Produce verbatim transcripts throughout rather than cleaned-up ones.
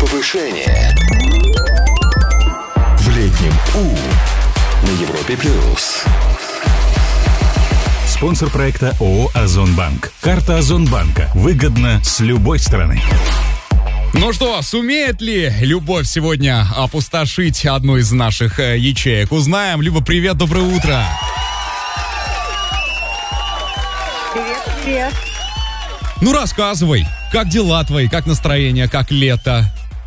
Повышение. В летнем У на Европе плюс. Спонсор проекта ООО «Озонбанк». Карта Озонбанка. Выгодно с любой стороны. Ну что, сумеет ли любовь сегодня опустошить одну из наших э, ячеек? Узнаем. Люба, привет, доброе утро. Привет, привет. Ну, рассказывай, как дела твои, как настроение, как лето?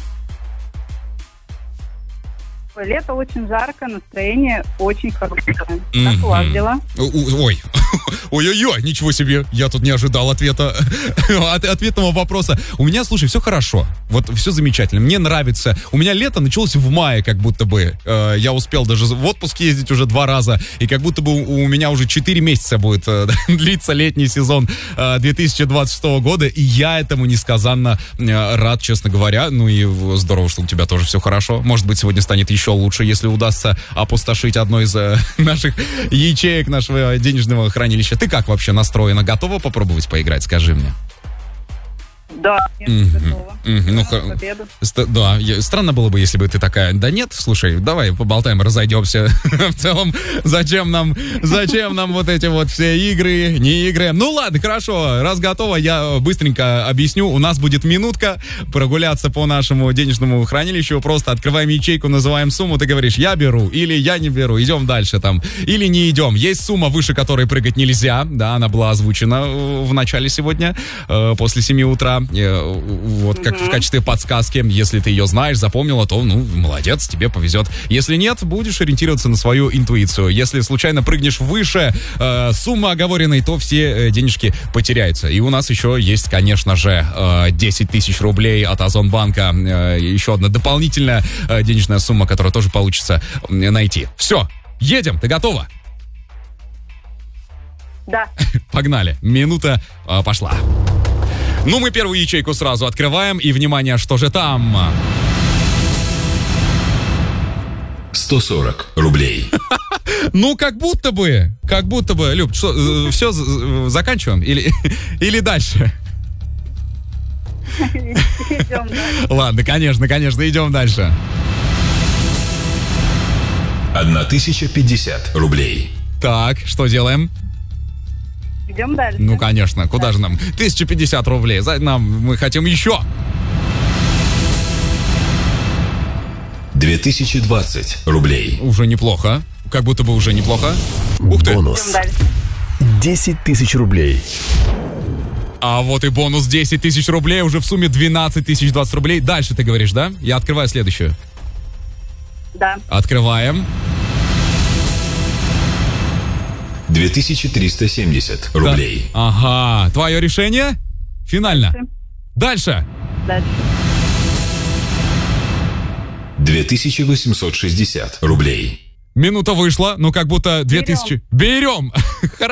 Лето очень жарко, настроение очень хорошее. Как у вас дела? Ой, ой-ой-ой, ничего себе, я тут не ожидал ответа, от, ответного вопроса. У меня, слушай, все хорошо, вот все замечательно, мне нравится. У меня лето началось в мае, как будто бы. Э, я успел даже в отпуск ездить уже два раза, и как будто бы у, у меня уже четыре месяца будет э, длиться летний сезон э, две тысячи двадцать шестого года, и я этому несказанно э, рад, честно говоря. Ну и здорово, что у тебя тоже все хорошо. Может быть, сегодня станет еще лучше, если удастся опустошить одно из э, наших ячеек нашего денежного хранилища. Ты как вообще настроена? Готова попробовать поиграть? Скажи мне. Да, конечно, Mm-hmm. готова. Mm-hmm. Ну, х... Победу. Ст- да, я... странно было бы, если бы ты такая, да нет, слушай, давай поболтаем, разойдемся. В целом, зачем нам, зачем нам вот эти вот все игры, не игры? Ну ладно, хорошо, раз готова, я быстренько объясню. У нас будет минутка прогуляться по нашему денежному хранилищу. Просто открываем ячейку, называем сумму, ты говоришь, я беру или я не беру, идем дальше там, или не идем. Есть сумма, выше которой прыгать нельзя, да, она была озвучена в начале сегодня, после семи утра. Вот, как mm-hmm. в качестве подсказки, если ты ее знаешь, запомнила, то, ну, молодец, тебе повезет. Если нет, будешь ориентироваться на свою интуицию. Если случайно прыгнешь выше э, суммы оговоренной, то все э, денежки потеряются. И у нас еще есть, конечно же, э, десять тысяч рублей от Озонбанка. Э, еще одна дополнительная э, денежная сумма, которую тоже получится э, найти. Все, едем, ты готова? Да. Погнали, минута э, пошла. Ну, мы первую ячейку сразу открываем, и, внимание, что же там? сто сорок рублей. Ну, как будто бы, как будто бы, Люб, что, э, все, э, заканчиваем или, или дальше? Идем дальше. Ладно, конечно, конечно, идем дальше. тысяча пятьдесят рублей. Так, что делаем? Идем дальше. Ну, конечно, куда же нам? тысяча пятьдесят рублей, за- нам, мы хотим еще. две тысячи двадцать рублей. Уже неплохо, как будто бы уже неплохо. Ух ты. Бонус. Идем дальше. десять тысяч рублей. А вот и бонус десять тысяч рублей, уже в сумме двенадцать тысяч двадцать рублей. Дальше ты говоришь, да? Я открываю следующую. Да. Открываем. две тысячи триста семьдесят рублей. Да. Ага, твое решение? Финально. Дальше. Дальше. две тысячи восемьсот шестьдесят рублей. Минута вышла, ну как будто две тысячи. Берем. Хорошо.